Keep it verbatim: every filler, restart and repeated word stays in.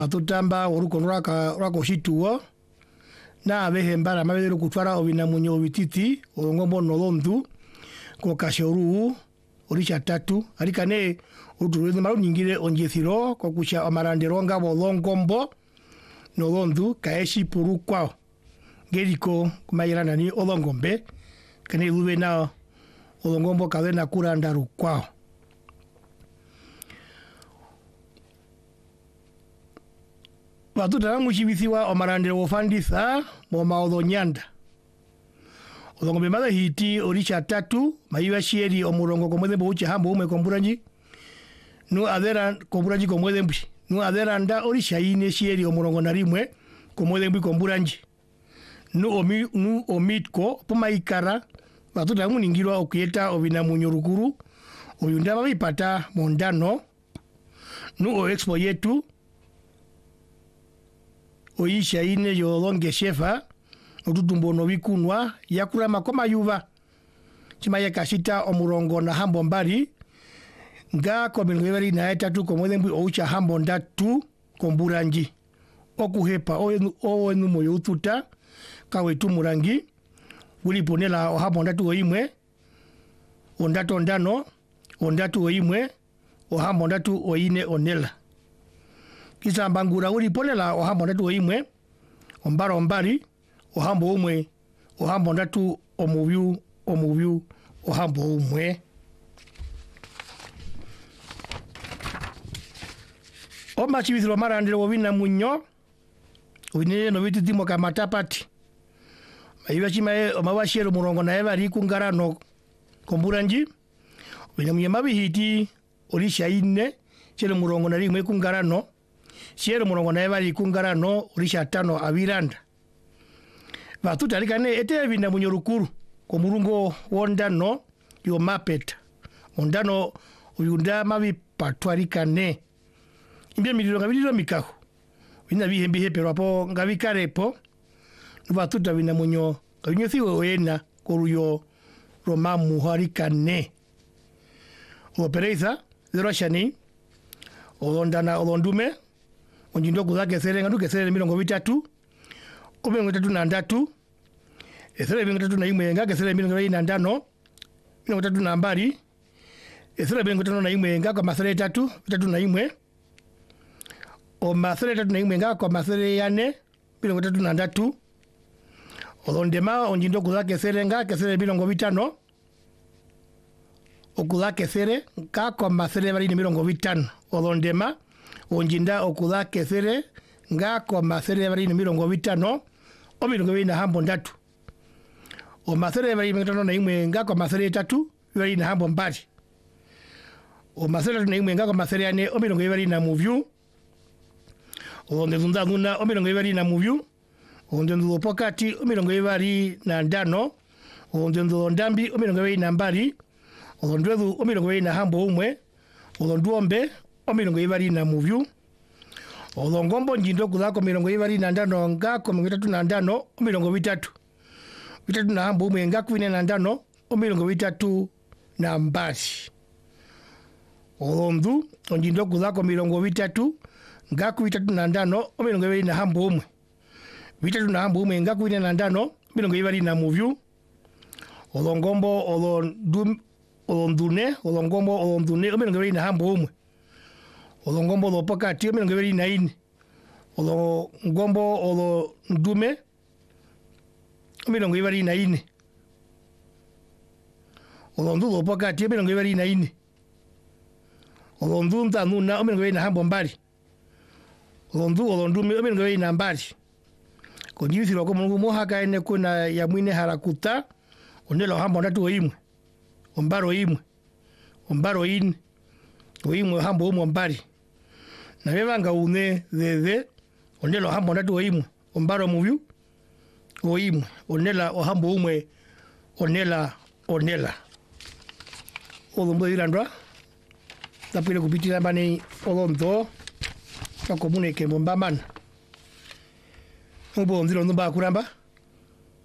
Atutamba oruko rwaka rwako shituo na abehe mbara mabedero kutwara obina munyo bititi olongombo nolondu ko kashoru orisha tatu arikane uturuze maru nyingire onjethiro ko kusha amarandero ngabo longombo nolondu kaeshi puru kwao geriko kumayirana ni olongombe kane luwe na olongombo kadena kurandaru kwao. Watuta mushibithiwa omarandero wofanditha mo maodho nyanda. Olongombe mada hiti orisha tatu maiwa shieri omurongo komwede mbuche hambo ume komburanji. Nu adera komburanji komwede mbuchi. Nu adera nda orisha ine shieri omurongo narimwe komwede mbuchi komburanji. Nu omi nu omitko puma ikara watuta muningirwa okieta obina munyorukuru oyundaba bipata mondano. Nu o expo yetu oisha ine yolonge shefa otutumbo no bikunwa yakura makoma yuva chimaye kashita omurongo na hambo mbari nga kominwebari na etatu komwede mbu oucha hambo ndatu komburanji okuhepa owenu moyo ututa kawe tumurangi uli ponela ohambo ndatu oimwe ondatu ondano ondatu oimwe ohambo ndatu oine onela kisa mbangura uli ponela ohambo ndatu oimwe ombara ombari ohambo umwe ohambo ndatu omuvyu omuvyu ohambo umwe oma chibithiro marandiro wobina munyo winene no bititimo kamatapati maiwa chimae omawashero murongo na eva rikungarano komburanji wina munyamabi hiti orisha ine chele murongo na rimwe kungarano Siero murongo na ebali kungarano orisha tano abiranda. Batuta alikane ete ebina munyorukuru ko murungo wondano yo mapeta. Ondano uyunda mabi patwarikane. Imbia miliro ngabiriro mikaho. Wina bihembi hepero apo ngabikarepo. Batuta bina munyo kabinyo thiwe oena koruyo romamu harikane. Opereiza zerashani olondana olondume onjindo kuzake serenga duke sere mirongo bitatu obengo tatu na ndatu esere bengo tatu na imwe nga kesere mirongo ina ndano mirongo tatu na mbari esere bengo tatu na imwe nga kwa masere tatu tatu na imwe o masere tatu na imwe nga kwa masere yane mirongo tatu na ndatu olondema onjindo kuzake serenga kesere mirongo bitano okuzake sere nga kwa masere bali mirongo bitano olondema onjinda okuza kesere nga kwa masere bari ni mirongo bitano o mirongo ina hambo ndatu o masere bari mitano na imwe nga kwa masere tatu bari na hambo mbali o masere na imwe nga kwa masere ane o mirongo bari na muvyu o ndezunda nuna o mirongo bari na muvyu o ndenzo pokati o mirongo bari na ndano o ndenzo ndambi o mirongo bari na mbali o ndwezu o mirongo bari na hambo umwe o nduombe o mirongo ibari na muvyu olongombo njindo kuzako mirongo ibari na ndano ngako mitatu na ndano o mirongo bitatu bitatu na hambo umwe ngako ine na ndano o mirongo bitatu na mbali olondu njindo kuzako mirongo bitatu ngako bitatu na ndano o mirongo ibari na hambo umwe bitatu na hambo umwe ngako ine na ndano mirongo ibari na muvyu olongombo olondum olondune olongombo olondune o mirongo ibari na hambo umwe olongombo lo pokati o mirongo ibiri na ine olongombo olo ndume o mirongo ibiri na ine olondu lo pokati o mirongo ibiri na ine olondu ntanuna o mirongo ibiri na hambo mbali olondu olondume o mirongo ibiri na mbali konjibithirwa ko mungu mohaka ene kuna ya mwine harakuta onelo hambo ndatu oimwe ombaro imwe ombaro ine oimwe hambo umwe mbali na bebanga une theze onelo hambo ndatu oimwe ombaro muvyu oimwe onela ohambo umwe onela onela olombo irandwa tapile kupitira bani olonto kwa komune ke Mombamana. Mbo ndiro ndo ba kuramba.